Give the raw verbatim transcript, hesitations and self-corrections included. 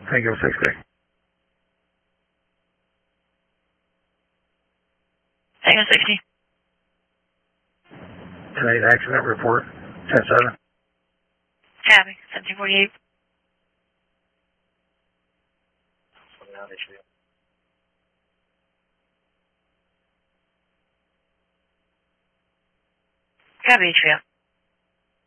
Tango sixty. Tango sixty. ten eight accident report. ten seven. Copy. seventeen forty-eight. Copy, H V O.